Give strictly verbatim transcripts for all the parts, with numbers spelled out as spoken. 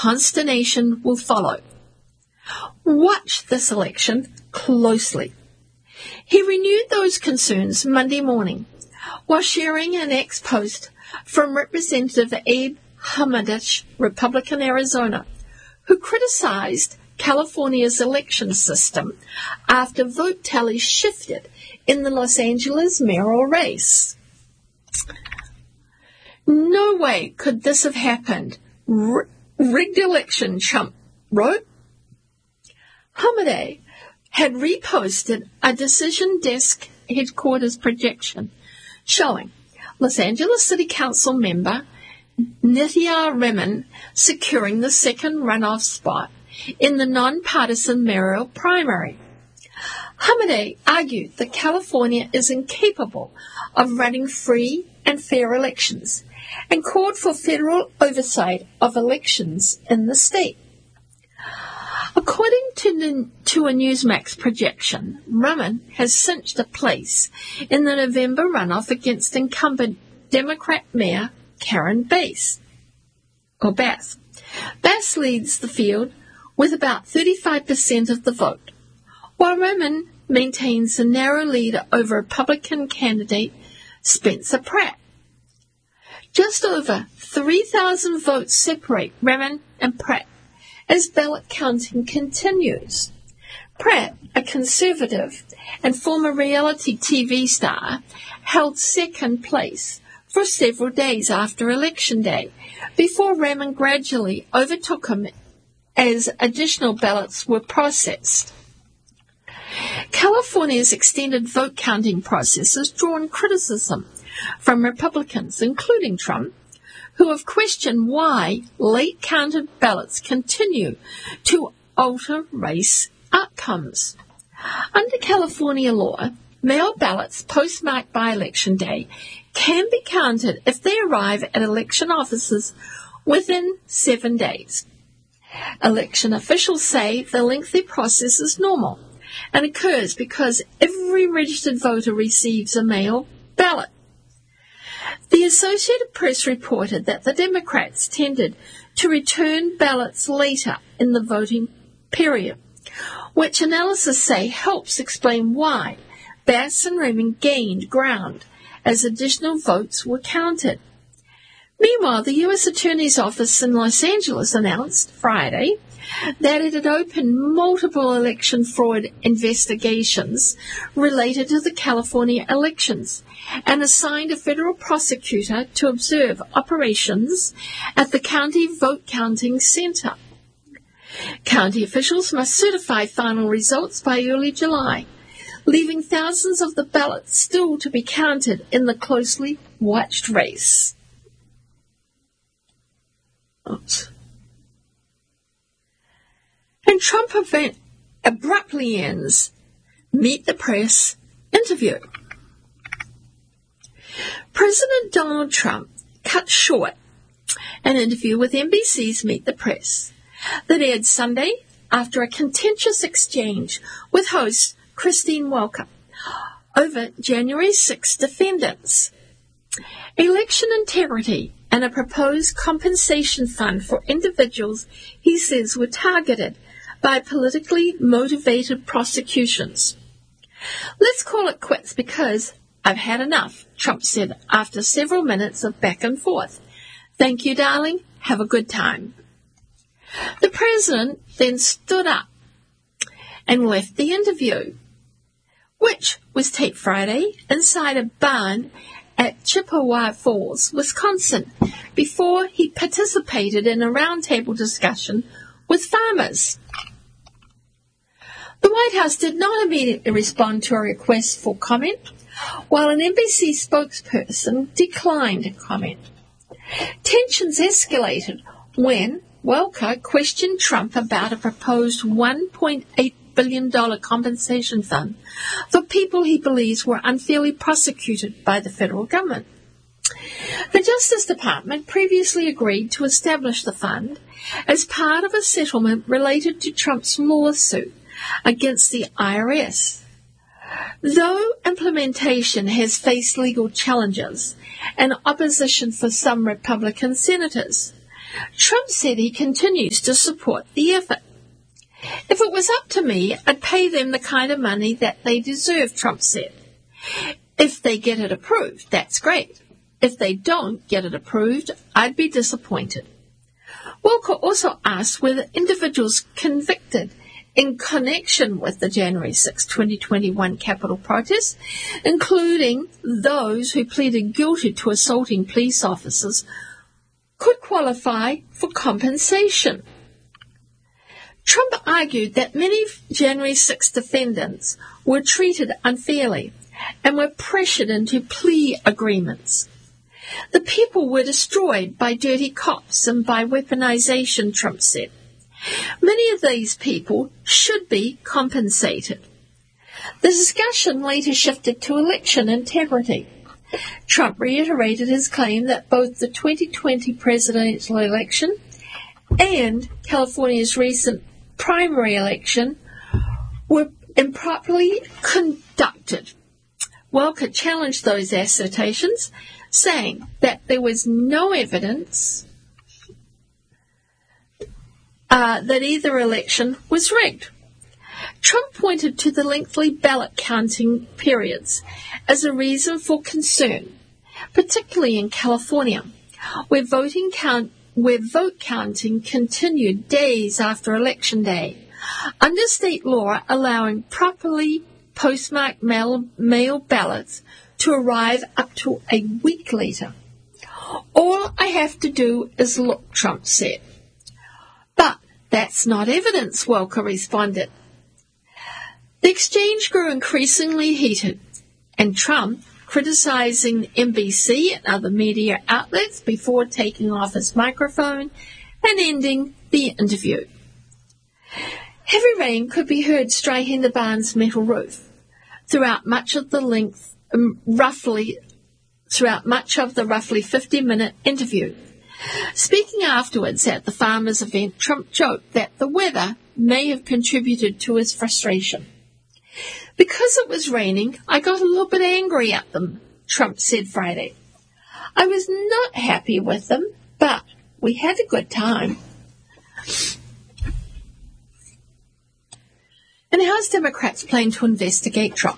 consternation will follow. Watch this election closely. He renewed those concerns Monday morning while sharing an ex-post from Representative Ed Hamadich, Republican Arizona, who criticized California's election system after vote tallies shifted in the Los Angeles mayoral race. No way could this have happened. R- rigged election, Trump wrote. Hamadeh had reposted a Decision Desk headquarters projection showing Los Angeles City Council member Nithya Raman securing the second runoff spot in the nonpartisan mayoral primary. Hamadeh argued that California is incapable of running free and fair elections and called for federal oversight of elections in the state. According to, the, to a Newsmax projection, Raman has cinched a place in the November runoff against incumbent Democrat Mayor Karen Bass. Or Bass. Bass leads the field with about thirty-five percent of the vote, while Raman maintains a narrow lead over Republican candidate Spencer Pratt. Just over three thousand votes separate Raman and Pratt as ballot counting continues. Pratt, a conservative and former reality T V star, held second place for several days after Election Day, before Raman gradually overtook him as additional ballots were processed. California's extended vote counting process has drawn criticism from Republicans, including Trump, who have questioned why late counted ballots continue to alter race outcomes. Under California law, mail ballots postmarked by Election Day can be counted if they arrive at election offices within seven days. Election officials say the lengthy process is normal and occurs because every registered voter receives a mail ballot. The Associated Press reported that the Democrats tended to return ballots later in the voting period, which analysts say helps explain why Bass and Raman gained ground as additional votes were counted. Meanwhile, the U S Attorney's Office in Los Angeles announced Friday that it had opened multiple election fraud investigations related to the California elections and assigned a federal prosecutor to observe operations at the county vote counting center. County officials must certify final results by early July, leaving thousands of the ballots still to be counted in the closely watched race. Oops. And Trump event abruptly ends Meet the Press interview. President Donald Trump cut short an interview with N B C's Meet the Press that aired Sunday after a contentious exchange with host Christine Welker over January sixth defendants, election integrity, and a proposed compensation fund for individuals he says were targeted by politically motivated prosecutions. Let's call it quits because I've had enough, Trump said after several minutes of back and forth. Thank you, darling. Have a good time. The president then stood up and left the interview, which was taped Friday inside a barn at Chippewa Falls, Wisconsin, before he participated in a roundtable discussion with farmers. The White House did not immediately respond to a request for comment, while an N B C spokesperson declined comment. Tensions escalated when Welker questioned Trump about a proposed one point eight billion dollars compensation fund for people he believes were unfairly prosecuted by the federal government. The Justice Department previously agreed to establish the fund as part of a settlement related to Trump's lawsuit against the I R S. Though implementation has faced legal challenges and opposition for some Republican senators, Trump said he continues to support the effort. If it was up to me, I'd pay them the kind of money that they deserve, Trump said. If they get it approved, that's great. If they don't get it approved, I'd be disappointed. Walker also asked whether individuals convicted in connection with the January sixth, twenty twenty-one Capitol protests, including those who pleaded guilty to assaulting police officers, could qualify for compensation. Trump argued that many January sixth defendants were treated unfairly and were pressured into plea agreements. The people were destroyed by dirty cops and by weaponization, Trump said. Many of these people should be compensated. The discussion later shifted to election integrity. Trump reiterated his claim that both the twenty twenty presidential election and California's recent primary election were improperly conducted. Welker challenged those assertions, saying that there was no evidence uh, that either election was rigged. Trump pointed to the lengthy ballot counting periods as a reason for concern, particularly in California, where voting count, where vote counting continued days after Election Day, under state law allowing properly postmarked mail, mail ballots to arrive up to a week later. All I have to do is look, Trump said. But that's not evidence, Welker responded. The exchange grew increasingly heated, and Trump, criticizing N B C and other media outlets before taking off his microphone and ending the interview. Heavy rain could be heard striking the barn's metal roof throughout much of the length Um, roughly throughout much of the roughly fifty-minute interview. Speaking afterwards at the farmers' event, Trump joked that the weather may have contributed to his frustration. Because it was raining, I got a little bit angry at them, Trump said Friday. I was not happy with them, but we had a good time. And House Democrats plan to investigate Trump.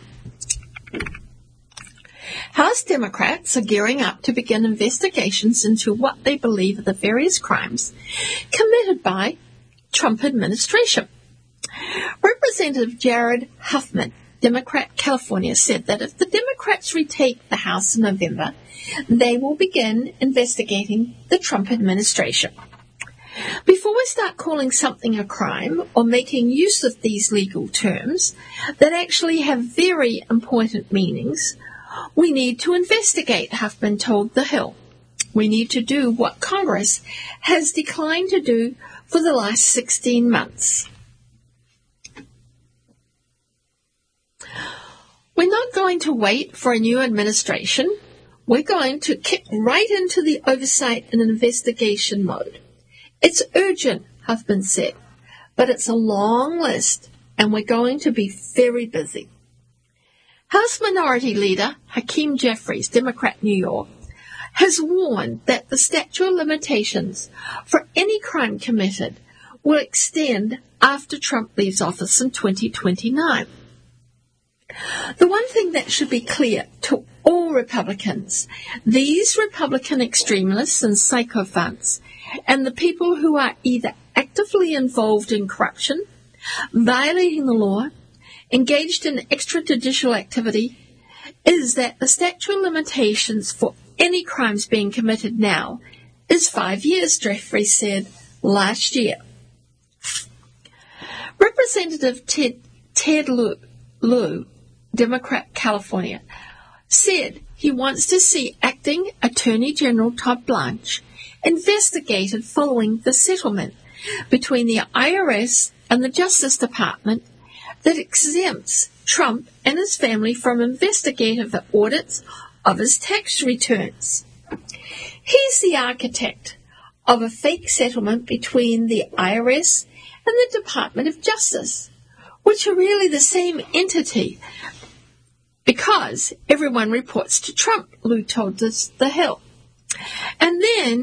House Democrats are gearing up to begin investigations into what they believe are the various crimes committed by Trump administration. Representative Jared Huffman, Democrat California, said that if the Democrats retake the House in November, they will begin investigating the Trump administration. Before we start calling something a crime or making use of these legal terms that actually have very important meanings, we need to investigate, Huffman told The Hill. We need to do what Congress has declined to do for the last sixteen months. We're not going to wait for a new administration. We're going to kick right into the oversight and investigation mode. It's urgent, Huffman said, but it's a long list, and we're going to be very busy. House Minority Leader Hakeem Jeffries, Democrat New York, has warned that the statute of limitations for any crime committed will extend after Trump leaves office in twenty twenty-nine. The one thing that should be clear to all Republicans, these Republican extremists and sycophants, and the people who are either actively involved in corruption, violating the law, engaged in extrajudicial activity, is that the statute of limitations for any crimes being committed now is five years, Jeffrey said last year. Representative Ted, Ted Lieu, Lieu, Democrat California, said he wants to see acting Attorney General Todd Blanche investigated following the settlement between the I R S and the Justice Department that exempts Trump and his family from investigative audits of his tax returns. He's the architect of a fake settlement between the I R S and the Department of Justice, which are really the same entity because everyone reports to Trump, Lieu told us The Hill. And then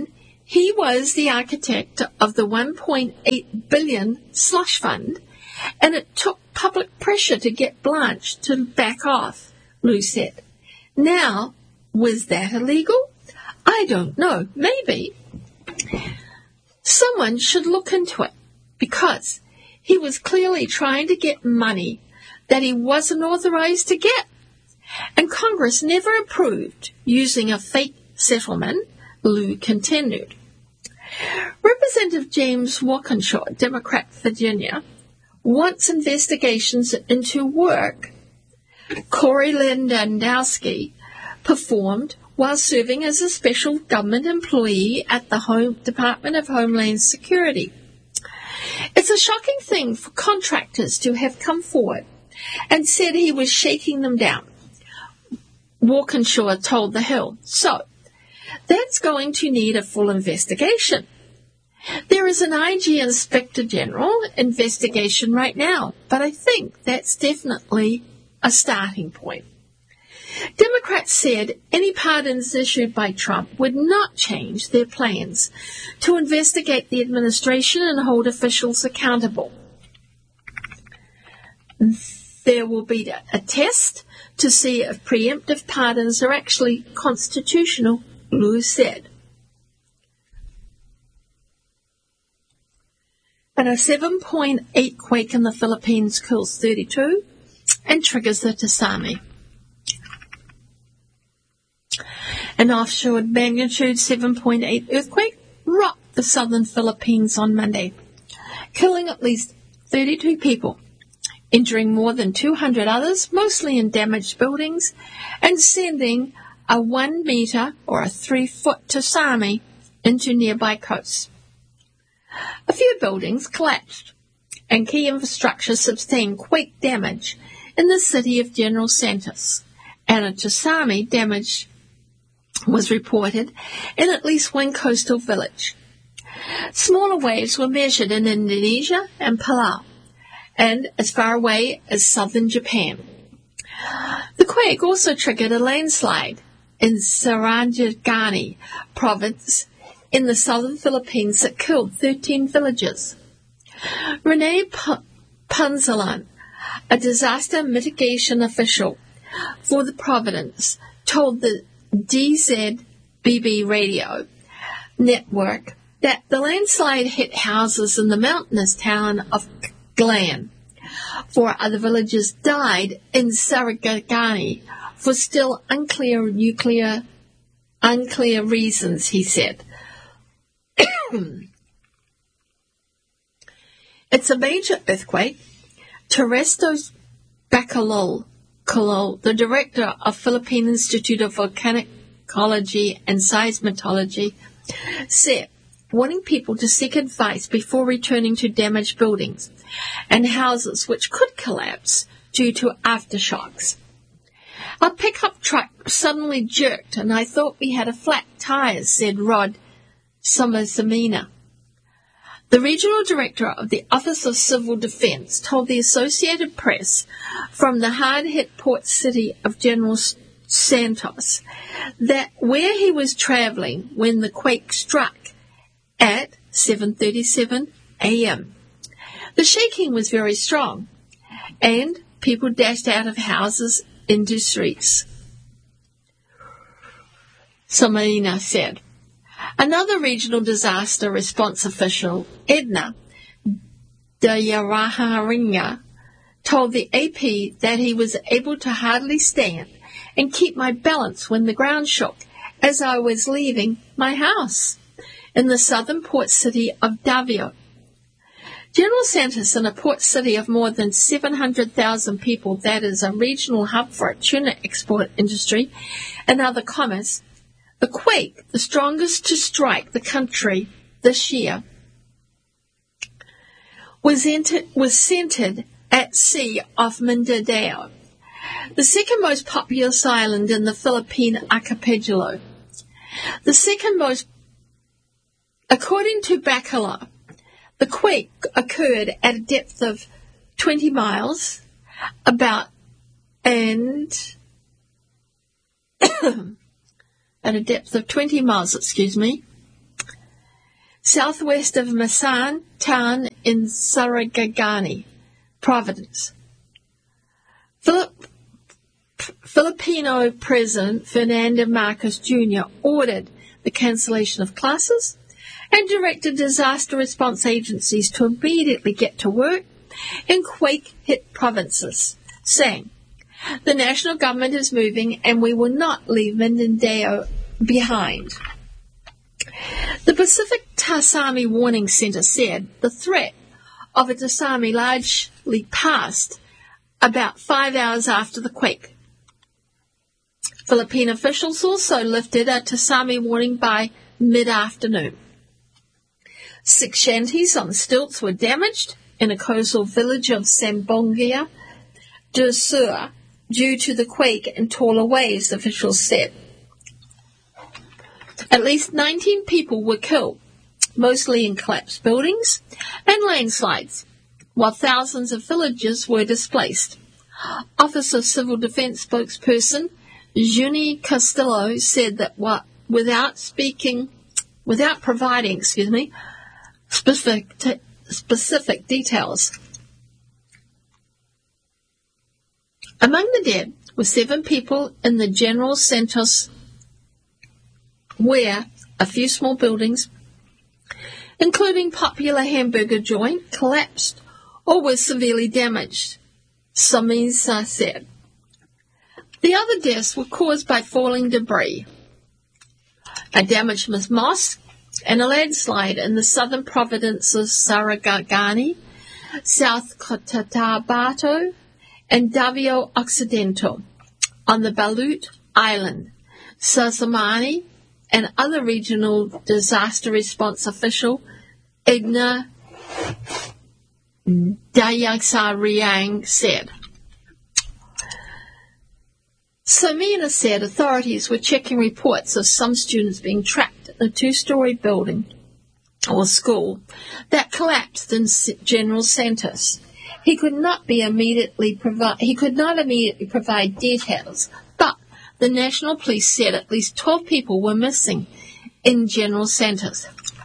He was the architect of the one point eight billion dollars slush fund, and it took public pressure to get Blanche to back off, Lou said. Now, was that illegal? I don't know. Maybe. Someone should look into it, because he was clearly trying to get money that he wasn't authorized to get. And Congress never approved using a fake settlement, Lou continued. Representative James Walkinshaw, Democrat, Virginia, wants investigations into work Corey Lewandowski performed while serving as a special government employee at the Home Department of Homeland Security. It's a shocking thing for contractors to have come forward and said he was shaking them down, Walkinshaw told The Hill. So, that's going to need a full investigation. There is an I G Inspector General investigation right now, but I think that's definitely a starting point. Democrats said any pardons issued by Trump would not change their plans to investigate the administration and hold officials accountable. There will be a test to see if preemptive pardons are actually constitutional, Lou said. And a seven point eight quake in the Philippines kills thirty-two and triggers the tsunami. An offshore magnitude seven point eight earthquake rocked the southern Philippines on Monday, killing at least thirty-two people, injuring more than two hundred others, mostly in damaged buildings, and sending a one metre or a three foot tsunami into nearby coasts. A few buildings collapsed, and key infrastructure sustained quake damage in the city of General Santos, and a tsunami damage was reported in at least one coastal village. Smaller waves were measured in Indonesia and Palau, and as far away as southern Japan. The quake also triggered a landslide in Sarangani province in the southern Philippines that killed thirteen villagers. Renee P- Punzalan, a disaster mitigation official for the province, told the D Z B B radio network that the landslide hit houses in the mountainous town of Glan. Four other villagers died in Sarangani for still unclear nuclear unclear reasons, he said. It's a major earthquake. Terestos Bacalol, the director of Philippine Institute of Volcanology and Seismology, said, warning people to seek advice before returning to damaged buildings and houses which could collapse due to aftershocks. Our pickup truck suddenly jerked and I thought we had a flat tire, said Rod Somasamina. The regional director of the Office of Civil Defense told the Associated Press from the hard-hit port city of General Santos that where he was traveling when the quake struck at seven thirty-seven a.m. The shaking was very strong, and people dashed out of houses into streets, Somaina said. Another regional disaster response official, Edna Dayaraharinga, told the A P that he was able to hardly stand and keep my balance when the ground shook as I was leaving my house in the southern port city of Davao. General Santos, in a port city of more than seven hundred thousand people that is a regional hub for a tuna export industry and other commerce, the quake, the strongest to strike the country this year, was, entered, was centered at sea off Mindanao, the second most populous island in the Philippine archipelago. The second most, according to Bacala, the quake occurred at a depth of twenty miles, about, and at a depth of twenty miles, excuse me, southwest of Masan town in Sarangani province. Philip, Filipino President Ferdinand Marcos Junior ordered the cancellation of classes and directed disaster response agencies to immediately get to work in quake-hit provinces, saying, "The national government is moving and we will not leave Mindanao behind." The Pacific Tsunami Warning Center said the threat of a tsunami largely passed about five hours after the quake. Philippine officials also lifted a tsunami warning by mid-afternoon. Six shanties on stilts were damaged in a coastal village of Sambongia do Sur due to the quake and taller waves, officials said. At least nineteen people were killed, mostly in collapsed buildings and landslides, while thousands of villagers were displaced. Office of Civil Defense spokesperson Juni Castillo said that what, without speaking, without providing, excuse me, specific, t- specific details. Among the dead were seven people in the General Santos, where a few small buildings, including popular hamburger joint, collapsed or were severely damaged, Samisa said. The other deaths were caused by falling debris, a damaged mosque, and a landslide in the southern province of Sarangani, South Cotabato, and Davao Occidental, on the Balut Island. Sasamani and other regional disaster response official Igna Dayagsariang said. Samina said authorities were checking reports of some students being trapped in a two-story building or school that collapsed in General Santos. He could not be immediately provide. He could not immediately provide details, but the National Police said at least twelve people were missing in General Santos.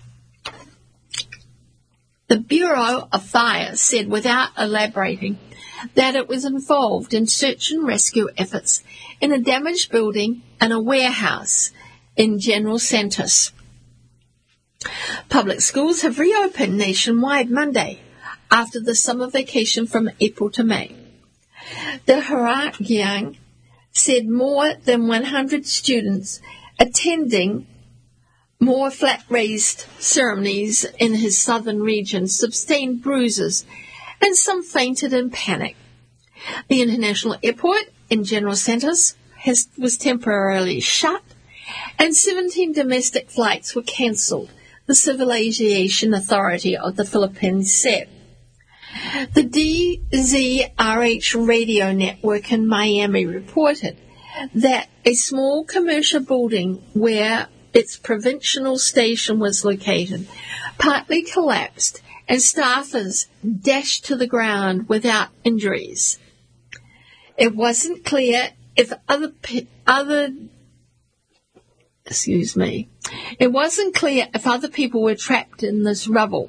The Bureau of Fire said, without elaborating, that it was involved in search and rescue efforts in a damaged building and a warehouse in General Santos. Public schools have reopened nationwide Monday after the summer vacation from April to May. The Haragyang said more than one hundred students attending more flat-raised ceremonies in his southern region sustained bruises and some fainted in panic. The international airport in General Santos has, was temporarily shut and seventeen domestic flights were cancelled, the Civil Aviation Authority of the Philippines said. The D Z R H radio network in Miami reported that a small commercial building where its provincial station was located partly collapsed and staffers dashed to the ground without injuries. It wasn't clear if other other excuse me. It wasn't clear if other people were trapped in this rubble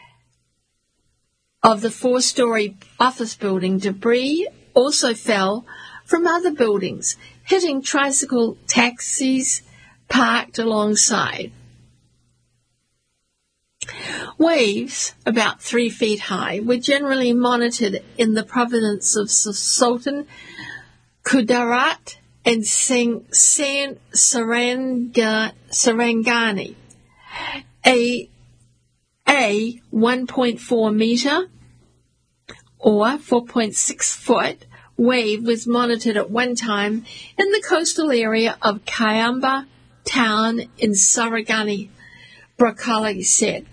of the four-story office building. Debris also fell from other buildings, hitting tricycle taxis parked alongside. Waves, about three feet high, were generally monitored in the province of Sultan Kudarat and San, San Saranga, Sarangani. A, a one point four meter or four point six foot wave was monitored at one time in the coastal area of Kayamba town in Sarangani, Broccoli said.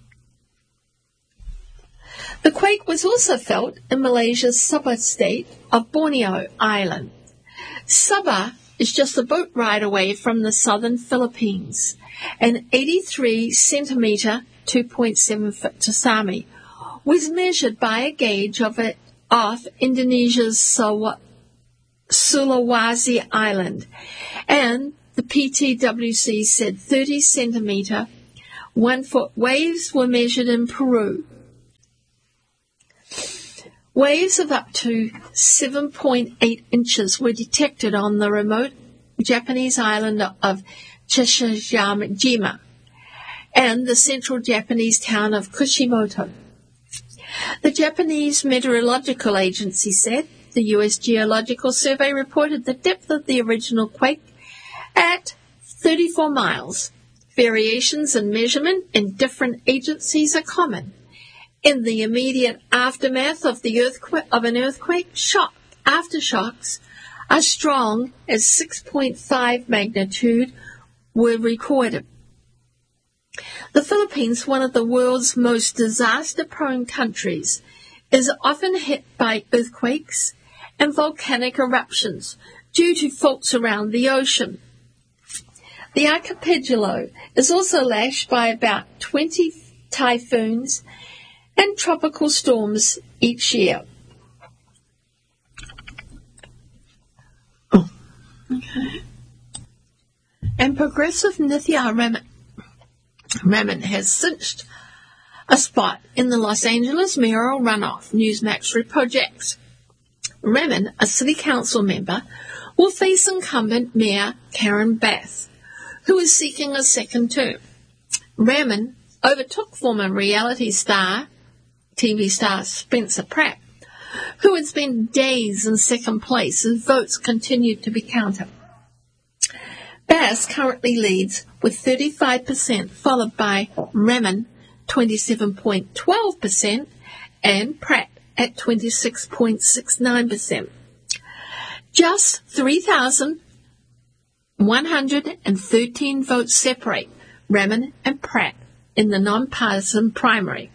The quake was also felt in Malaysia's Sabah state of Borneo Island. Sabah is just a boat ride away from the southern Philippines. An eighty-three centimeter, two point seven foot tsunami was measured by a gauge of it off Indonesia's Sulawesi Island, and the P T W C said thirty centimeter, One-foot waves were measured in Peru. Waves of up to seven point eight inches were detected on the remote Japanese island of Shishijima and the central Japanese town of Kushimoto. The Japanese Meteorological Agency said the U S Geological Survey reported the depth of the original quake at thirty-four miles. Variations in measurement in different agencies are common. In the immediate aftermath of the earthquake of an earthquake, shock aftershocks are strong as six point five magnitude were recorded. The Philippines, one of the world's most disaster-prone countries, is often hit by earthquakes and volcanic eruptions due to faults around the ocean. The archipelago is also lashed by about twenty typhoons and tropical storms each year. Oh, okay. And Progressive Nithya Raman, Raman has cinched a spot in the Los Angeles mayoral runoff, Newsmax projects. Raman, a city council member, will face incumbent Mayor Karen Bass, who is seeking a second term. Raman overtook former reality star, T V star Spencer Pratt, who had spent days in second place as votes continued to be counted. Bass currently leads with thirty-five percent, followed by Raman, twenty-seven point one two percent, and Pratt at twenty-six point six nine percent. Just three thousand one hundred thirteen votes separate Raman and Pratt in the nonpartisan primary.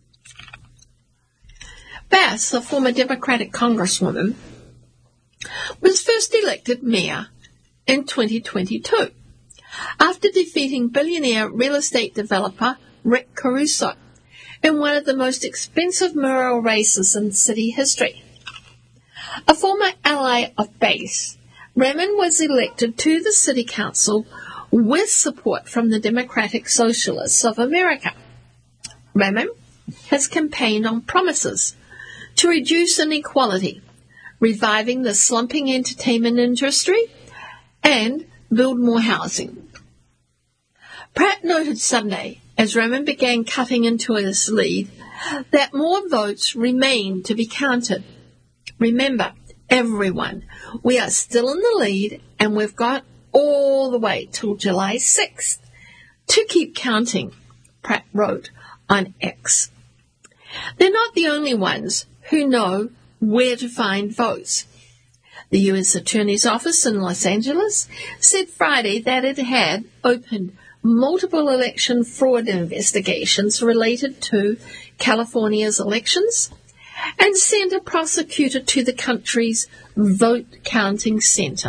Bass, a former Democratic congresswoman, was first elected mayor in twenty twenty-two after defeating billionaire real estate developer Rick Caruso in one of the most expensive mayoral races in city history. A former ally of Bass, Raman was elected to the city council with support from the Democratic Socialists of America. Raman has campaigned on promises to reduce inequality, reviving the slumping entertainment industry, and build more housing. Pratt noted Sunday, as Raman began cutting into his lead, that more votes remain to be counted. Remember, everyone, we are still in the lead, and we've got all the way till July sixth to keep counting, Pratt wrote on X. They're not the only ones who know where to find votes. The U S Attorney's Office in Los Angeles said Friday that it had opened multiple election fraud investigations related to California's elections and sent a prosecutor to the country's vote counting center.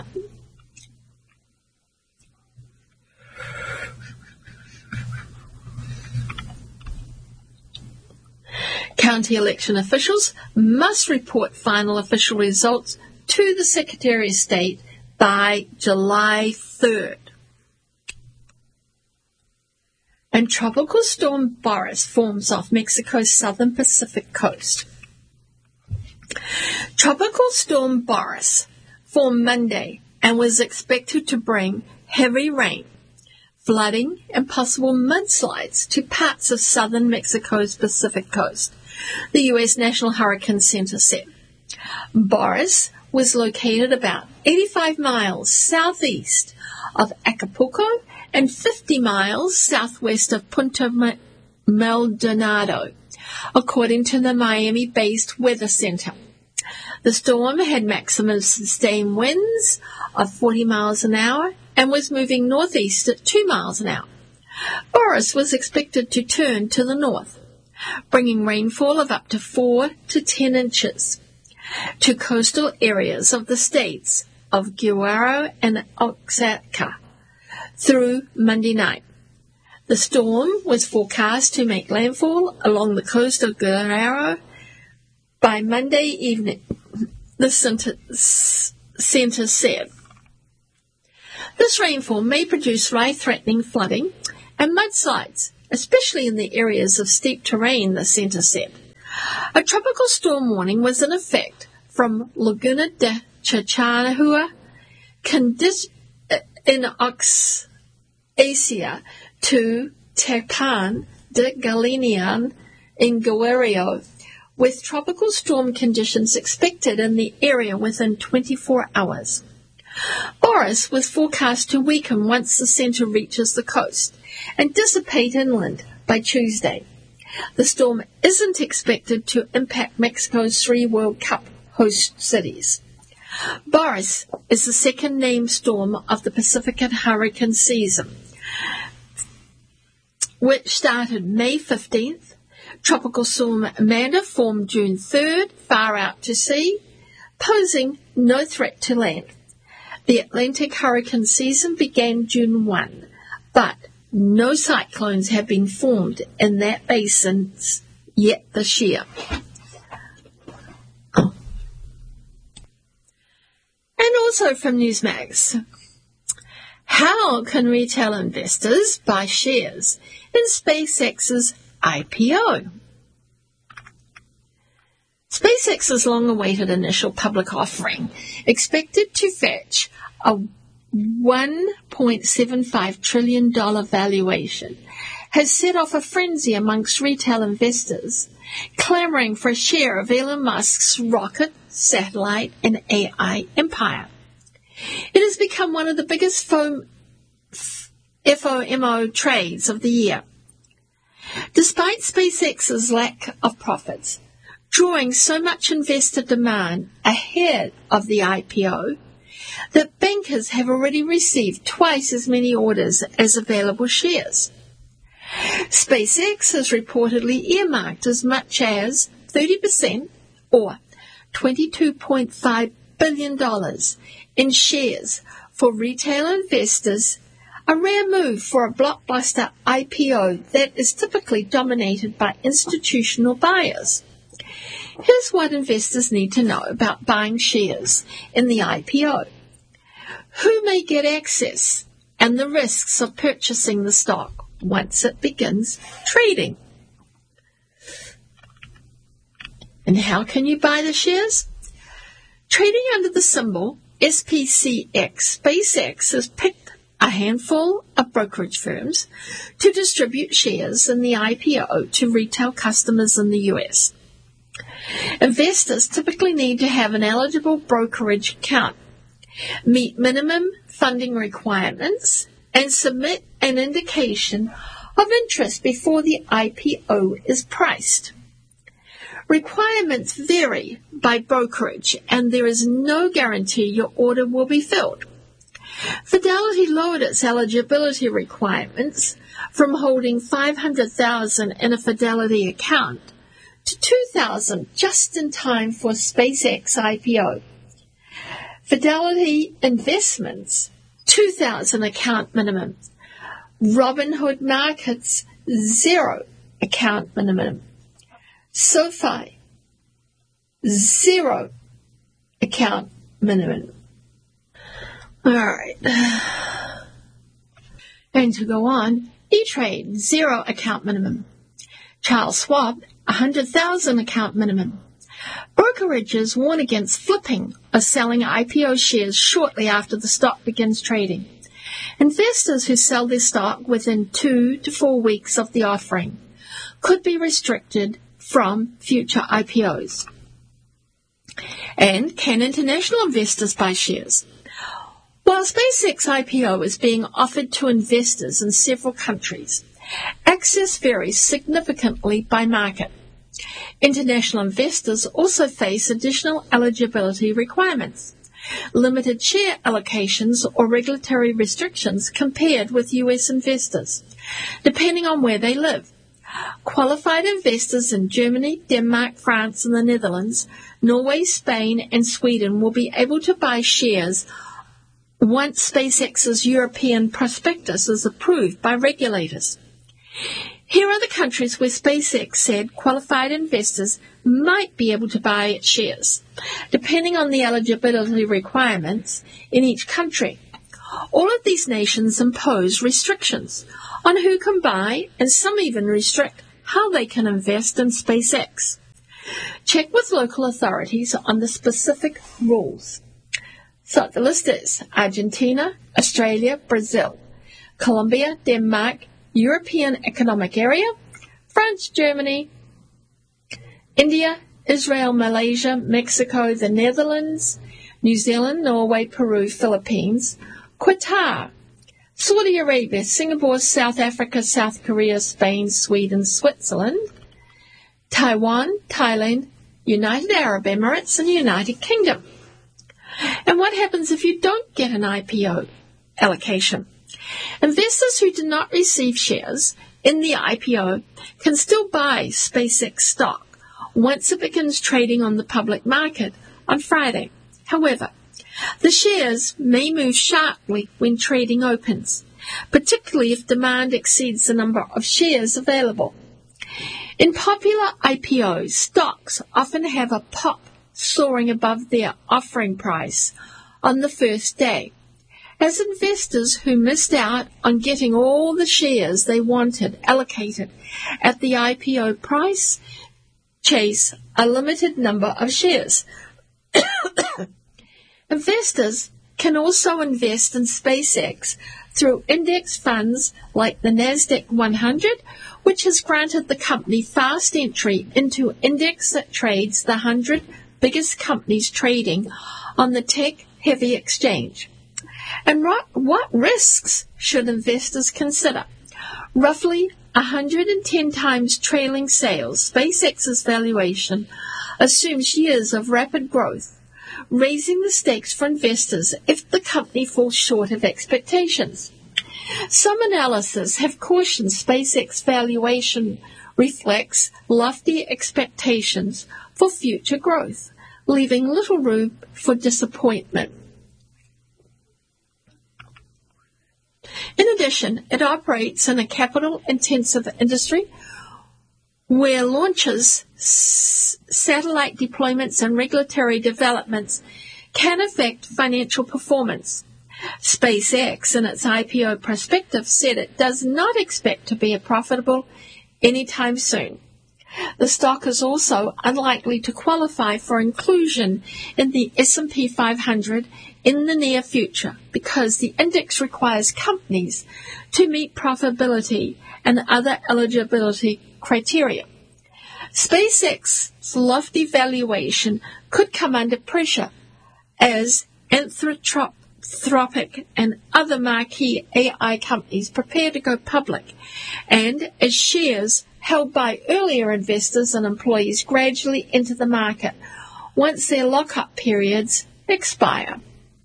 County election officials must report final official results to the Secretary of State by July third. And Tropical Storm Boris forms off Mexico's southern Pacific coast. Tropical Storm Boris formed Monday and was expected to bring heavy rain, flooding, and possible mudslides to parts of southern Mexico's Pacific coast, the U S National Hurricane Center said. Boris was located about eighty-five miles southeast of Acapulco and fifty miles southwest of Punta Maldonado, according to the Miami-based Weather Center. The storm had maximum sustained winds of forty miles an hour and was moving northeast at two miles an hour. Boris was expected to turn to the north, bringing rainfall of up to four to ten inches to coastal areas of the states of Guerrero and Oaxaca through Monday night. The storm was forecast to make landfall along the coast of Guerrero by Monday evening, the center, center said. This rainfall may produce life-threatening flooding and mudslides especially in the areas of steep terrain, the centre said. A tropical storm warning was in effect from Laguna de Chachanahua, Condis- in Oxacia, to Tecpan de Galinan in Guerrero, with tropical storm conditions expected in the area within twenty-four hours. Boris was forecast to weaken once the centre reaches the coast and dissipate inland by Tuesday. The storm isn't expected to impact Mexico's three World Cup host cities. Boris is the second named storm of the Pacific hurricane season, which started May fifteenth. Tropical storm Amanda formed June third, far out to sea, posing no threat to land. The Atlantic hurricane season began June first, but no cyclones have been formed in that basin yet this year. And also from Newsmax, how can retail investors buy shares in SpaceX's I P O? SpaceX's long-awaited initial public offering, expected to fetch a one point seven five trillion dollars valuation, has set off a frenzy amongst retail investors, clamoring for a share of Elon Musk's rocket, satellite, and A I empire. It has become one of the biggest F O M O trades of the year. Despite SpaceX's lack of profits, drawing so much investor demand ahead of the I P O, that bankers have already received twice as many orders as available shares. SpaceX has reportedly earmarked as much as thirty percent, or twenty-two point five billion dollars, in shares for retail investors, a rare move for a blockbuster I P O that is typically dominated by institutional buyers. Here's what investors need to know about buying shares in the I P O. Who may get access and the risks of purchasing the stock once it begins trading. And how can you buy the shares? Trading under the symbol S P C X, SpaceX has picked a handful of brokerage firms to distribute shares in the I P O to retail customers in the U S. Investors typically need to have an eligible brokerage account, meet minimum funding requirements, and submit an indication of interest before the I P O is priced. Requirements vary by brokerage, and there is no guarantee your order will be filled. Fidelity lowered its eligibility requirements from holding five hundred thousand dollars in a Fidelity account to two thousand dollars just in time for SpaceX I P O. Fidelity Investments, two thousand dollars account minimum. Robinhood Markets, zero account minimum. SoFi, zero account minimum. All right. And to go on, E-Trade, zero account minimum. Charles Schwab, one hundred thousand account minimum. Brokerages warn against flipping or selling I P O shares shortly after the stock begins trading. Investors who sell their stock within two to four weeks of the offering could be restricted from future I P Os. And can international investors buy shares? While SpaceX I P O is being offered to investors in several countries, access varies significantly by market. International investors also face additional eligibility requirements, limited share allocations or regulatory restrictions compared with U S investors, depending on where they live. Qualified investors in Germany, Denmark, France, and the Netherlands, Norway, Spain, and Sweden will be able to buy shares once SpaceX's European prospectus is approved by regulators. Here are the countries where SpaceX said qualified investors might be able to buy its shares, depending on the eligibility requirements in each country. All of these nations impose restrictions on who can buy, and some even restrict how they can invest in SpaceX. Check with local authorities on the specific rules. So the list is Argentina, Australia, Brazil, Colombia, Denmark, European Economic Area, France, Germany, India, Israel, Malaysia, Mexico, the Netherlands, New Zealand, Norway, Peru, Philippines, Qatar, Saudi Arabia, Singapore, South Africa, South Korea, Spain, Sweden, Switzerland, Taiwan, Thailand, United Arab Emirates, and United Kingdom. And what happens if you don't get an I P O allocation? Investors who do not receive shares in the I P O can still buy SpaceX stock once it begins trading on the public market on Friday. However, the shares may move sharply when trading opens, particularly if demand exceeds the number of shares available. In popular I P Os, stocks often have a pop soaring above their offering price on the first day, as investors who missed out on getting all the shares they wanted allocated at the I P O price chase a limited number of shares. Investors can also invest in SpaceX through index funds like the NASDAQ one hundred, which has granted the company fast entry into index that trades the one hundred biggest companies trading on the tech-heavy exchange. And what, what risks should investors consider? Roughly one hundred ten times trailing sales, SpaceX's valuation assumes years of rapid growth, raising the stakes for investors if the company falls short of expectations. Some analysts have cautioned SpaceX valuation reflects lofty expectations for future growth, leaving little room for disappointment. In addition, it operates in a capital-intensive industry where launches, s- satellite deployments, and regulatory developments can affect financial performance. SpaceX, in its I P O prospectus, said it does not expect to be profitable anytime soon. The stock is also unlikely to qualify for inclusion in the S and P five hundred in the near future because the index requires companies to meet profitability and other eligibility criteria. SpaceX's lofty valuation could come under pressure as Anthropic and other marquee A I companies prepare to go public, and as shares held by earlier investors and employees gradually enter the market once their lock-up periods expire.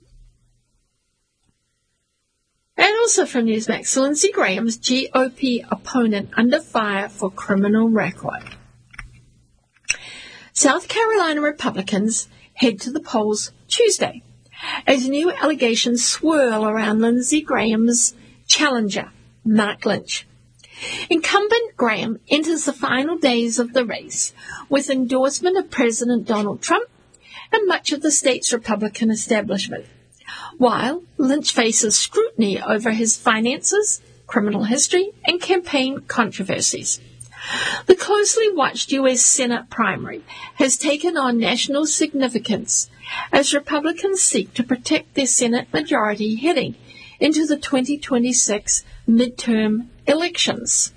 And also from Newsmax, Lindsey Graham's G O P opponent under fire for criminal record. South Carolina Republicans head to the polls Tuesday as new allegations swirl around Lindsey Graham's challenger, Mark Lynch. Incumbent Graham enters the final days of the race with endorsement of President Donald Trump and much of the state's Republican establishment, while Lynch faces scrutiny over his finances, criminal history, and campaign controversies. The closely watched U S Senate primary has taken on national significance as Republicans seek to protect their Senate majority heading into the twenty twenty-six midterm elections.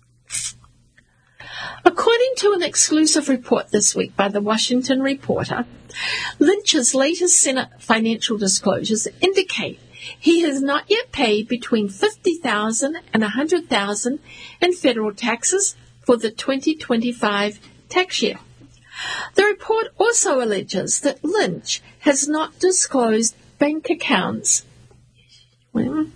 According to an exclusive report this week by the Washington Reporter, Lynch's latest Senate financial disclosures indicate he has not yet paid between fifty thousand dollars and one hundred thousand dollars in federal taxes for the twenty twenty-five tax year. The report also alleges that Lynch has not disclosed bank accounts. You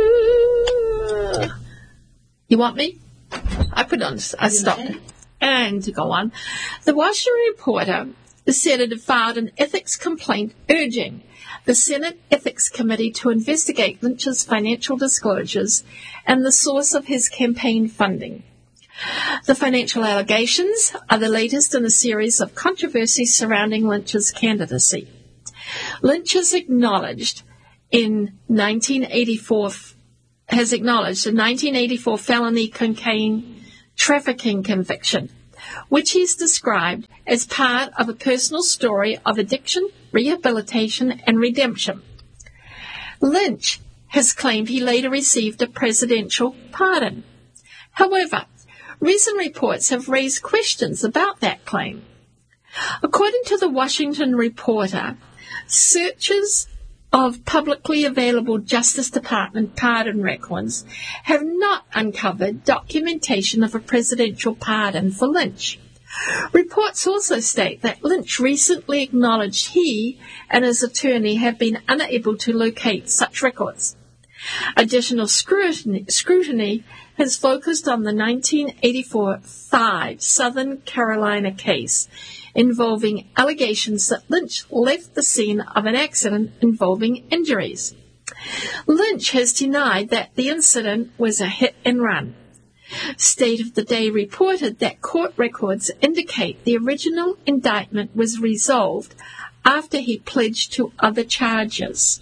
want me? I put on, I stopped it. And to go on. The Washington Reporter said it had filed an ethics complaint urging the Senate Ethics Committee to investigate Lynch's financial disclosures and the source of his campaign funding. The financial allegations are the latest in a series of controversies surrounding Lynch's candidacy. Lynch has acknowledged in nineteen eighty-four has acknowledged a nineteen eighty-four felony cocaine trafficking conviction, which he's described as part of a personal story of addiction, rehabilitation, and redemption. Lynch has claimed he later received a presidential pardon. However, recent reports have raised questions about that claim. According to the Washington Reporter, searches of publicly available Justice Department pardon records have not uncovered documentation of a presidential pardon for Lynch. Reports also state that Lynch recently acknowledged he and his attorney have been unable to locate such records. Additional scrutiny, scrutiny has focused on the nineteen eighty-four five Southern Carolina case involving allegations that Lynch left the scene of an accident involving injuries. Lynch has denied that the incident was a hit and run. State of the Day reported that court records indicate the original indictment was resolved after he pledged to other charges.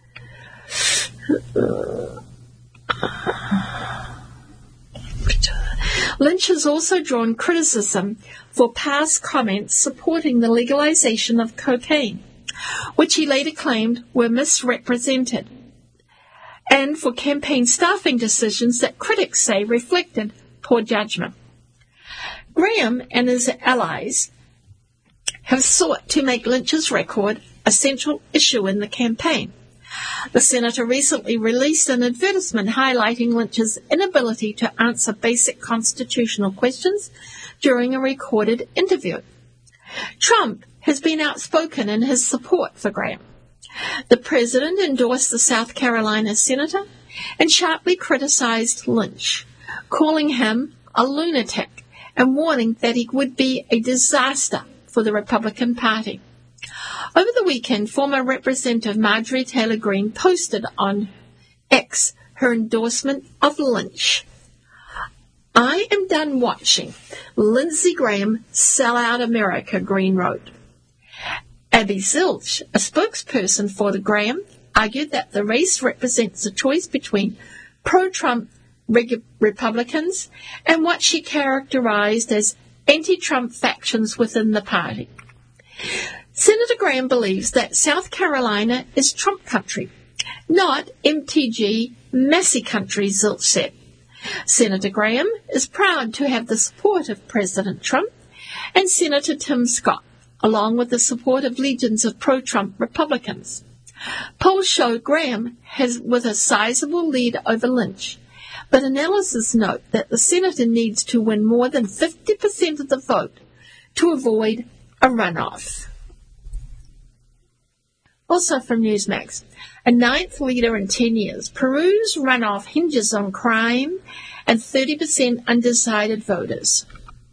Lynch has also drawn criticism for past comments supporting the legalization of cocaine, which he later claimed were misrepresented, and for campaign staffing decisions that critics say reflected poor judgment. Graham and his allies have sought to make Lynch's record a central issue in the campaign. The senator recently released an advertisement highlighting Lynch's inability to answer basic constitutional questions during a recorded interview. Trump has been outspoken in his support for Graham. The president endorsed the South Carolina senator and sharply criticized Lynch, calling him a lunatic and warning that he would be a disaster for the Republican Party. Over the weekend, former Representative Marjorie Taylor Greene posted on X her endorsement of Lynch. "I am done watching Lindsey Graham sell out America," Greene wrote. Abby Zilch, a spokesperson for the Graham, argued that the race represents a choice between pro-Trump reg- Republicans and what she characterized as anti-Trump factions within the party. Senator Graham believes that South Carolina is Trump country, not M T G Massey country, Zilch said. Senator Graham is proud to have the support of President Trump and Senator Tim Scott, along with the support of legions of pro-Trump Republicans. Polls show Graham has with a sizable lead over Lynch, but analysts note that the senator needs to win more than fifty percent of the vote to avoid a runoff. Also from Newsmax, a ninth leader in ten years. Peru's runoff hinges on crime and thirty percent undecided voters.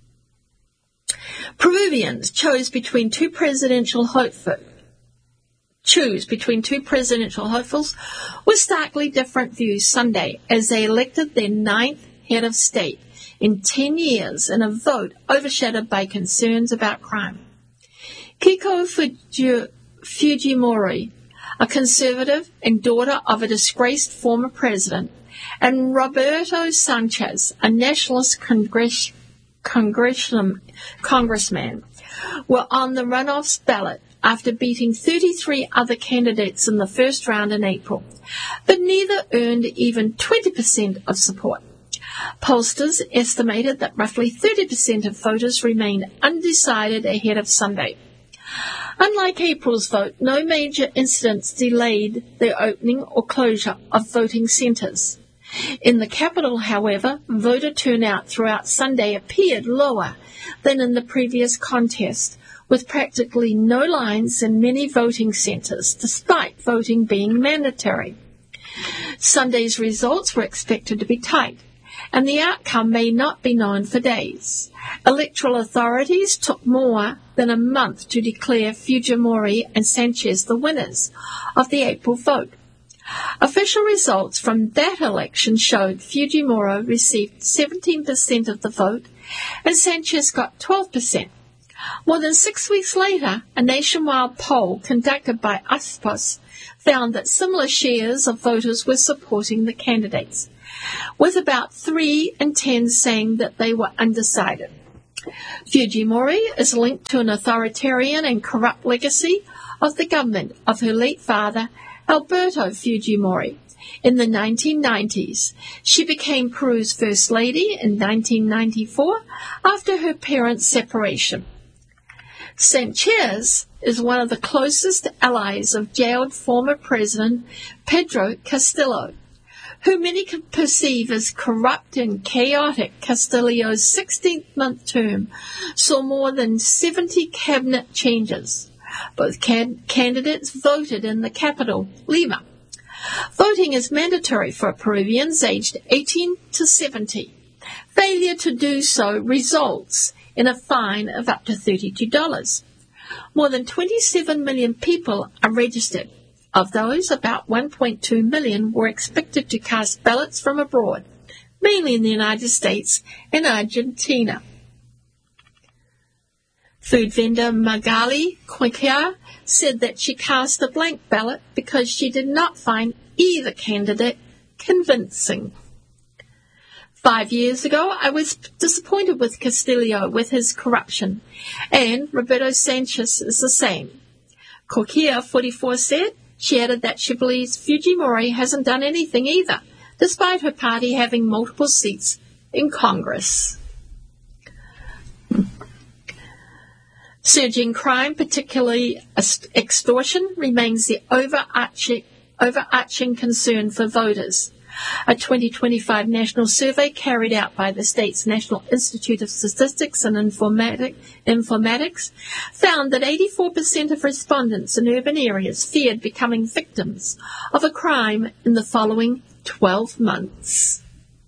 Peruvians chose between two presidential hopefuls, choose between two presidential hopefuls with starkly different views Sunday as they elected their ninth head of state in ten years in a vote overshadowed by concerns about crime. Keiko Fuji Fujimori, a conservative and daughter of a disgraced former president, and Roberto Sanchez, a nationalist congress, congressman, congressman, were on the runoff's ballot after beating thirty-three other candidates in the first round in April, but neither earned even twenty percent of support. Pollsters estimated that roughly thirty percent of voters remained undecided ahead of Sunday. Unlike April's vote, no major incidents delayed the opening or closure of voting centres. In the capital, however, voter turnout throughout Sunday appeared lower than in the previous contest, with practically no lines in many voting centres, despite voting being mandatory. Sunday's results were expected to be tight, and the outcome may not be known for days. Electoral authorities took more than a month to declare Fujimori and Sanchez the winners of the April vote. Official results from that election showed Fujimori received seventeen percent of the vote and Sanchez got twelve percent. More than six weeks later, a nationwide poll conducted by Ipsos found that similar shares of voters were supporting the candidates, with about three in ten saying that they were undecided. Fujimori is linked to an authoritarian and corrupt legacy of the government of her late father, Alberto Fujimori. In the nineteen nineties, she became Peru's First Lady in nineteen ninety-four after her parents' separation. Sanchez is one of the closest allies of jailed former President Pedro Castillo, who many can perceive as corrupt and chaotic. Castillo's sixteenth-month term saw more than seventy cabinet changes. Both can- candidates voted in the capital, Lima. Voting is mandatory for Peruvians aged eighteen to seventy. Failure to do so results in a fine of up to thirty-two dollars. More than twenty-seven million people are registered. Of those, about one point two million were expected to cast ballots from abroad, mainly in the United States and Argentina. Food vendor Magali Quikia said that she cast a blank ballot because she did not find either candidate convincing. Five years ago, I was disappointed with Castillo with his corruption, and Roberto Sanchez is the same. Kokia, forty-four, said she added that she believes Fujimori hasn't done anything either, despite her party having multiple seats in Congress. Surging crime, particularly extortion, remains the overarching, overarching concern for voters. A twenty twenty-five national survey carried out by the state's National Institute of Statistics and Informatic, Informatics found that eighty-four percent of respondents in urban areas feared becoming victims of a crime in the following twelve months.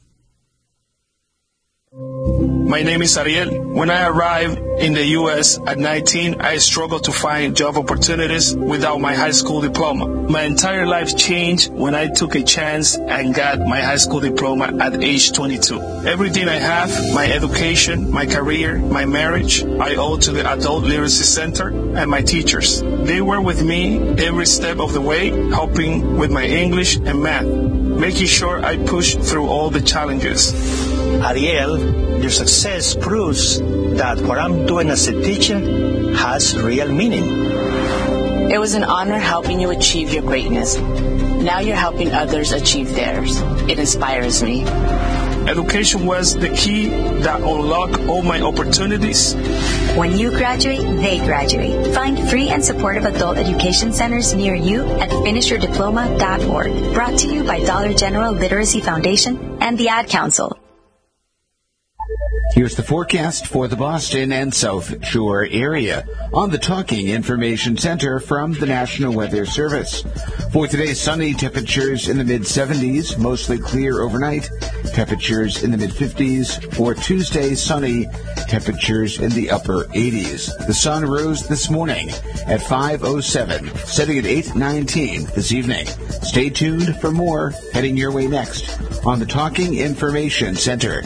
My name is Ariel. When I arrived in the U S at nineteen, I struggled to find job opportunities without my high school diploma. My entire life changed when I took a chance and got my high school diploma at age twenty-two. Everything I have, my education, my career, my marriage, I owe to the Adult Literacy Center and my teachers. They were with me every step of the way, helping with my English and math, making sure I pushed through all the challenges. Ariel, your success proves that what I'm doing as a teacher has real meaning. It was an honor helping you achieve your greatness. Now you're helping others achieve theirs. It inspires me. Education was the key that unlocked all my opportunities. When you graduate, they graduate. Find free and supportive adult education centers near you at finish your diploma dot org. Brought to you by Dollar General Literacy Foundation and the Ad Council. Here's the forecast for the Boston and South Shore area on the Talking Information Center from the National Weather Service. For today, sunny, temperatures in the mid-seventies, mostly clear overnight, temperatures in the mid-fifties. For Tuesday, sunny, temperatures in the upper eighties. The sun rose this morning at five oh seven, setting at eight nineteen this evening. Stay tuned for more heading your way next on the Talking Information Center.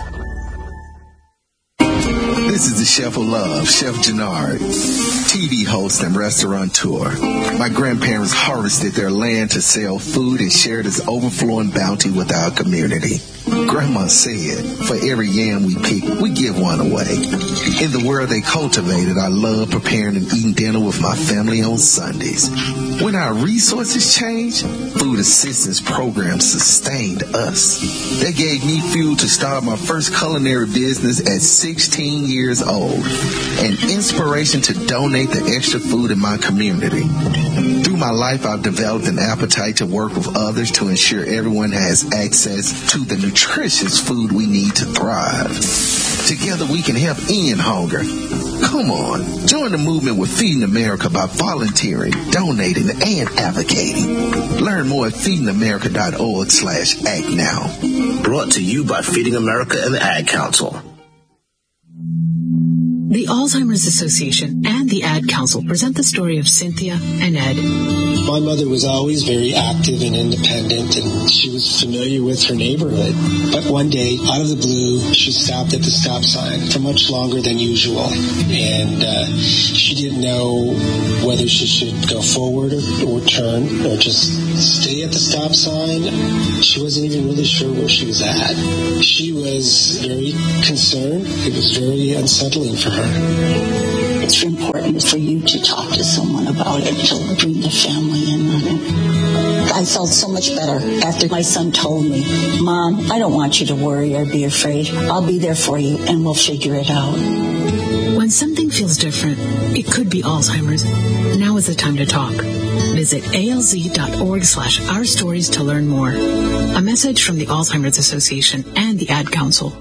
This is the Chef of Love, Chef Gennard, T V host and restaurateur. My grandparents harvested their land to sell food and share this overflowing bounty with our community. Grandma said, for every yam we pick, we give one away. In the world they cultivated, I love preparing and eating dinner with my family on Sundays. When our resources changed, food assistance programs sustained us. They gave me fuel to start my first culinary business at sixteen years old, and inspiration to donate the extra food in my community. Through my life, I've developed an appetite to work with others to ensure everyone has access to the nutritious food we need to thrive. Together we can help end hunger. Come on, join the movement with Feeding America by volunteering, donating, and advocating. Learn more at feeding america dot org slash act now. Brought to you by Feeding America and the Ad Council. The Alzheimer's Association and the Ad Council present the story of Cynthia and Ed. My mother was always very active and independent, and she was familiar with her neighborhood. But one day, out of the blue, she stopped at the stop sign for much longer than usual. And uh, she didn't know whether she should go forward or, or turn or just stay at the stop sign. She wasn't even really sure where she was at. She was very concerned. It was very unsettling for her. It's important for you to talk to someone about it, to bring the family in on it. I felt so much better after my son told me, Mom, I don't want you to worry or be afraid. I'll be there for you and we'll figure it out. When something feels different, it could be Alzheimer's. Now is the time to talk. Visit alz.org slash our stories to learn more. A message from the Alzheimer's Association and the Ad Council.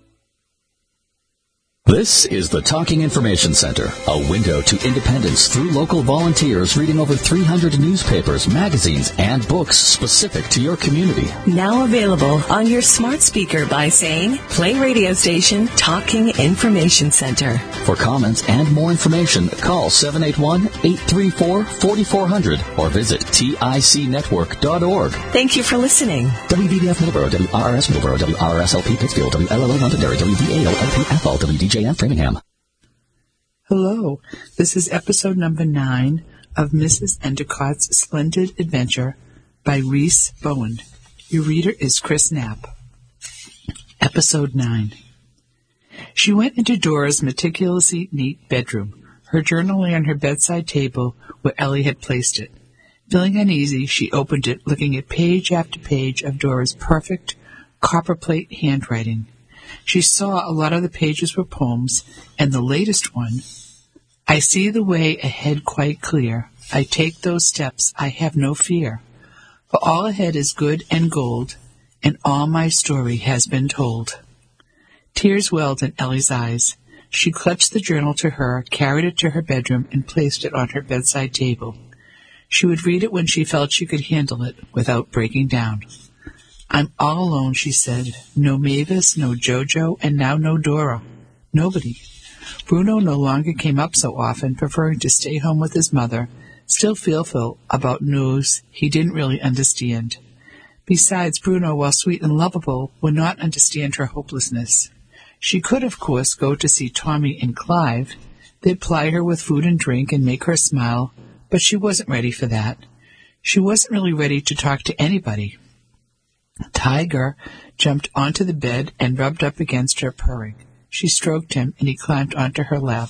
This is the Talking Information Center, a window to independence through local volunteers reading over three hundred newspapers, magazines, and books specific to your community. Now available on your smart speaker by saying, play radio station Talking Information Center. For comments and more information, call seven eight one, eight three four, four four zero zero or visit tic network dot org. Thank you for listening. W B D F Middleborough, W R R S Middleborough, W R R S L P Pittsfield, W L L O Londonderry, W V A O L P Athol, W D J F Framingham. Hello, this is episode number nine of Missus Endicott's Splendid Adventure by Reese Bowen. Your reader is Chris Knapp. Episode nine. She went into Dora's meticulously neat bedroom, her journal lay on her bedside table where Ellie had placed it. Feeling uneasy, she opened it, looking at page after page of Dora's perfect copperplate handwriting. She saw a lot of the pages were poems, and the latest one, I see the way ahead quite clear. I take those steps, I have no fear. For all ahead is good and gold, and all my story has been told. Tears welled in Ellie's eyes. She clutched the journal to her, carried it to her bedroom, and placed it on her bedside table. She would read it when she felt she could handle it without breaking down. I'm all alone, she said. No Mavis, no Jojo, and now no Dora. Nobody. Bruno no longer came up so often, preferring to stay home with his mother, still fearful about news he didn't really understand. Besides, Bruno, while sweet and lovable, would not understand her hopelessness. She could, of course, go to see Tommy and Clive. They'd ply her with food and drink and make her smile, but she wasn't ready for that. She wasn't really ready to talk to anybody. Tiger jumped onto the bed and rubbed up against her, purring. She stroked him, and he climbed onto her lap.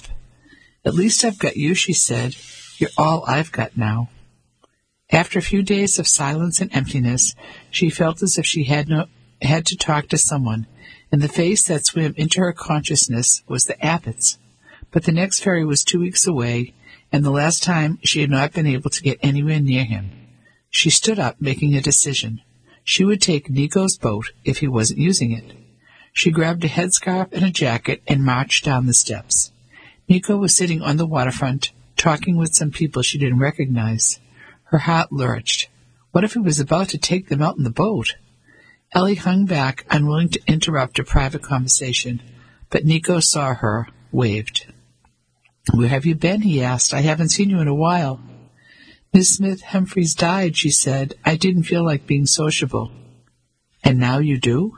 At least I've got you, she said. You're all I've got now. After a few days of silence and emptiness, she felt as if she had no had to talk to someone, and the face that swam into her consciousness was the Abbotts. But the next ferry was two weeks away, and the last time she had not been able to get anywhere near him. She stood up, making a decision. She would take Nico's boat if he wasn't using it. She grabbed a headscarf and a jacket and marched down the steps. Nico was sitting on the waterfront, talking with some people she didn't recognize. Her heart lurched. What if he was about to take them out in the boat? Ellie hung back, unwilling to interrupt a private conversation, but Nico saw her, waved. Where have you been? He asked. I haven't seen you in a while. Miss Smith Humphreys died, she said. I didn't feel like being sociable. And now you do?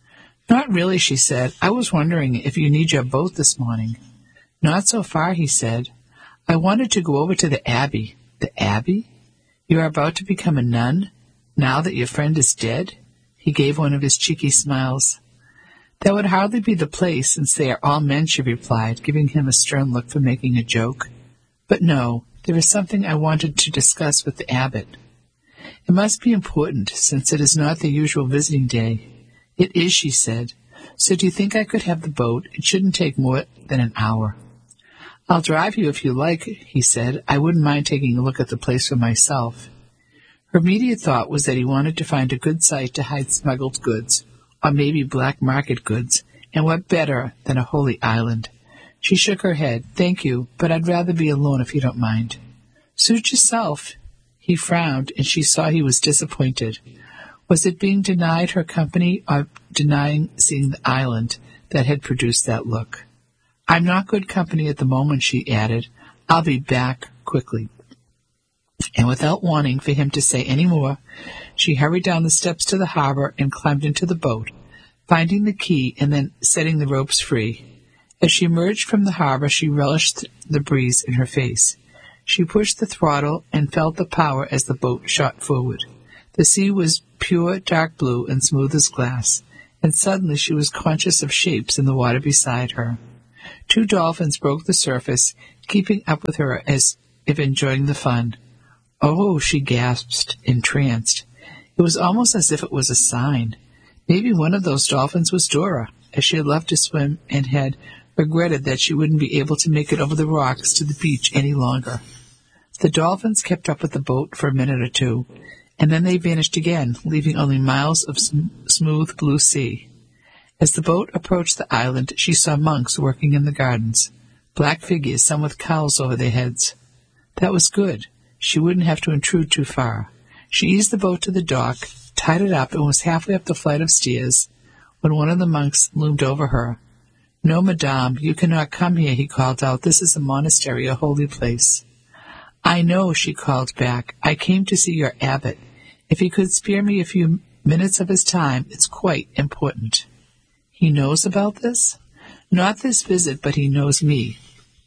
Not really, she said. I was wondering if you need your boat this morning. Not so far, he said. I wanted to go over to the Abbey. The Abbey? You are about to become a nun, now that your friend is dead? He gave one of his cheeky smiles. That would hardly be the place, since they are all men, she replied, giving him a stern look for making a joke. But no, there is something I wanted to discuss with the abbot. It must be important, since it is not the usual visiting day. It is, she said. So do you think I could have the boat? It shouldn't take more than an hour. I'll drive you if you like, he said. I wouldn't mind taking a look at the place for myself. Her immediate thought was that he wanted to find a good site to hide smuggled goods, or maybe black market goods, and what better than a holy island? She shook her head. Thank you, but I'd rather be alone if you don't mind. Suit yourself. He frowned, and she saw he was disappointed. Was it being denied her company or denying seeing the island that had produced that look? I'm not good company at the moment, she added. I'll be back quickly. And without wanting for him to say any more, she hurried down the steps to the harbor and climbed into the boat, finding the key and then setting the ropes free. As she emerged from the harbor, she relished the breeze in her face. She pushed the throttle and felt the power as the boat shot forward. The sea was pure dark blue and smooth as glass, and suddenly she was conscious of shapes in the water beside her. Two dolphins broke the surface, keeping up with her as if enjoying the fun. Oh, she gasped, entranced. It was almost as if it was a sign. Maybe one of those dolphins was Dora, as she had loved to swim and had regretted that she wouldn't be able to make it over the rocks to the beach any longer. The dolphins kept up with the boat for a minute or two, and then they vanished again, leaving only miles of sm- smooth blue sea. As the boat approached the island, she saw monks working in the gardens, black figures, some with cowls over their heads. That was good. She wouldn't have to intrude too far. She eased the boat to the dock, tied it up, and was halfway up the flight of stairs when one of the monks loomed over her. "No, madame, you cannot come here," he called out. "This is a monastery, a holy place." "I know," she called back. "I came to see your abbot. If he could spare me a few minutes of his time, it's quite important." "He knows about this?" "Not this visit, but he knows me.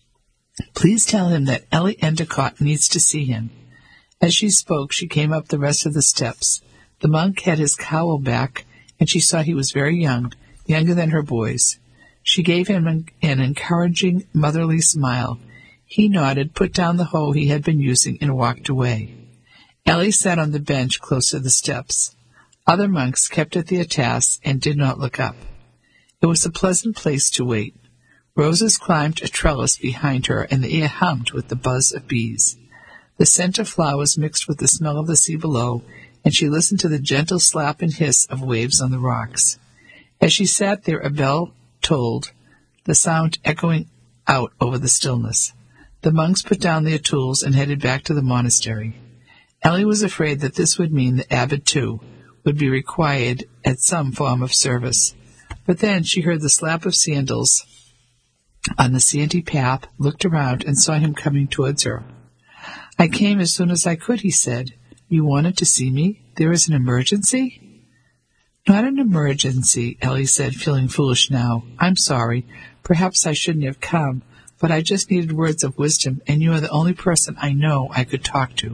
Please tell him that Ellie Endicott needs to see him." As she spoke, she came up the rest of the steps. The monk had his cowl back, and she saw he was very young, younger than her boys. She gave him an, an encouraging, motherly smile. He nodded, put down the hoe he had been using, and walked away. Ellie sat on the bench close to the steps. Other monks kept at their tasks and did not look up. It was a pleasant place to wait. Roses climbed a trellis behind her, and the air hummed with the buzz of bees. The scent of flowers mixed with the smell of the sea below, and she listened to the gentle slap and hiss of waves on the rocks. As she sat there, a bell tolled, the sound echoing out over the stillness. The monks put down their tools and headed back to the monastery. Ellie was afraid that this would mean the abbot, too, would be required at some form of service. But then she heard the slap of sandals on the sandy path, looked around, and saw him coming towards her. "I came as soon as I could," he said. "You wanted to see me? There is an emergency?" "Not an emergency," Ellie said, feeling foolish now. "I'm sorry. Perhaps I shouldn't have come, but I just needed words of wisdom, and you are the only person I know I could talk to."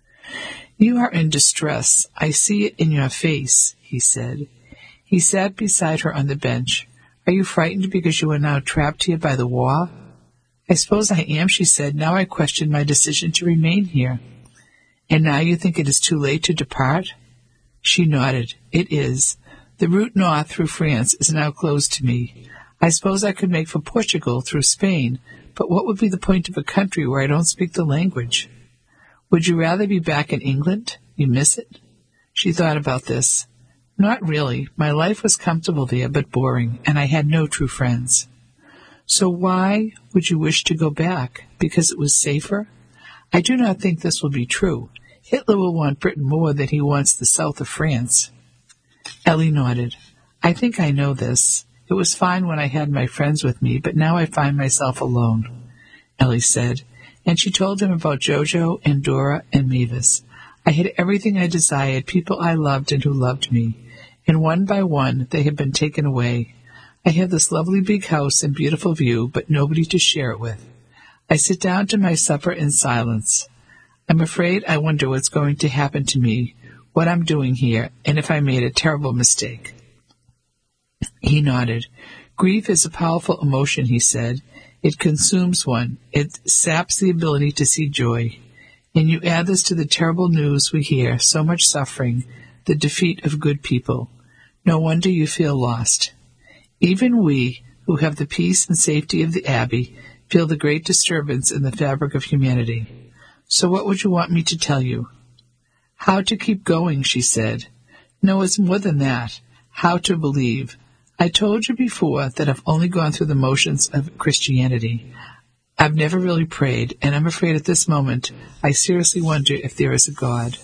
"You are in distress. I see it in your face," he said. He sat beside her on the bench. "Are you frightened because you are now trapped here by the war?" "I suppose I am," she said. "Now I question my decision to remain here." "And now you think it is too late to depart?" She nodded. "It is. The route north through France is now closed to me. I suppose I could make for Portugal through Spain, but what would be the point of a country where I don't speak the language?" "Would you rather be back in England? You miss it?" She thought about this. "Not really. My life was comfortable there, but boring, and I had no true friends." "So why would you wish to go back? Because it was safer?" "I do not think this will be true. Hitler will want Britain more than he wants the south of France." Ellie nodded. "I think I know this. It was fine when I had my friends with me, but now I find myself alone," Ellie said, and she told him about Jojo and Dora and Mavis. "I had everything I desired, people I loved and who loved me, and one by one they have been taken away. I have this lovely big house and beautiful view, but nobody to share it with. I sit down to my supper in silence. I'm afraid I wonder what's going to happen to me, what I'm doing here, and if I made a terrible mistake." He nodded. "Grief is a powerful emotion," he said. "It consumes one. It saps the ability to see joy. And you add this to the terrible news we hear, so much suffering, the defeat of good people. No wonder you feel lost. Even we, who have the peace and safety of the Abbey, feel the great disturbance in the fabric of humanity. So what would you want me to tell you?" "How to keep going," she said. "No, it's more than that. How to believe. I told you before that I've only gone through the motions of Christianity. I've never really prayed, and I'm afraid at this moment I seriously wonder if there is a God."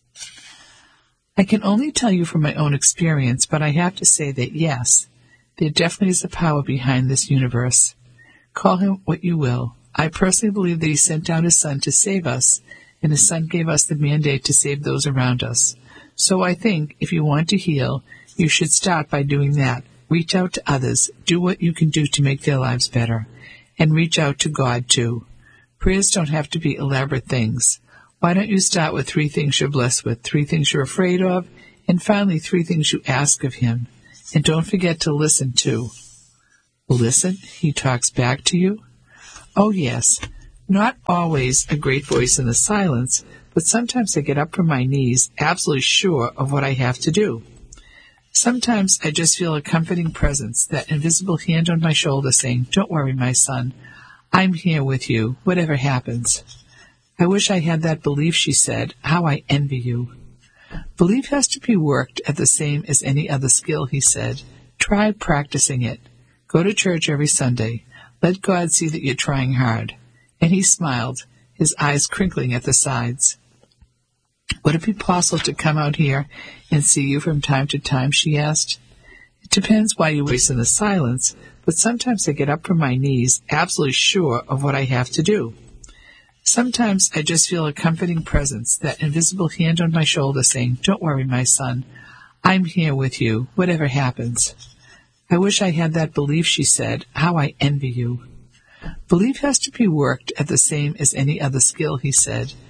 "I can only tell you from my own experience, but I have to say that yes, there definitely is a power behind this universe. Call him what you will. I personally believe that he sent down his son to save us, and his son gave us the mandate to save those around us. So I think if you want to heal, you should start by doing that. Reach out to others. Do what you can do to make their lives better. And reach out to God, too. Prayers don't have to be elaborate things. Why don't you start with three things you're blessed with, three things you're afraid of, and finally three things you ask of him. And don't forget to listen, too. Listen? He talks back to you? Oh, yes. Not always a great voice in the silence, but sometimes I get up from my knees absolutely sure of what I have to do. Sometimes I just feel a comforting presence, that invisible hand on my shoulder saying, "Don't worry, my son. I'm here with you, whatever happens." I wish I had that belief, she said. How I envy you. Belief has to be worked at the same as any other skill, he said. Try practicing it. Go to church every Sunday. Let God see that you're trying hard. And he smiled, his eyes crinkling at the sides. Would it be possible to come out here and see you from time to time, she asked. It depends why you waste in the silence, but sometimes I get up from my knees absolutely sure of what I have to do. Sometimes I just feel a comforting presence, that invisible hand on my shoulder saying, "Don't worry, my son. I'm here with you, whatever happens." I wish I had that belief, she said. How I envy you. Belief has to be worked at the same as any other skill, he said.